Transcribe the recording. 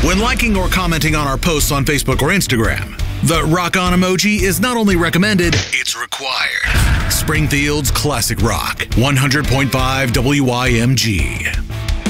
when liking or commenting on our posts on Facebook or Instagram. The rock on emoji is not only recommended, it's required. Springfield's Classic Rock, 100.5 WYMG.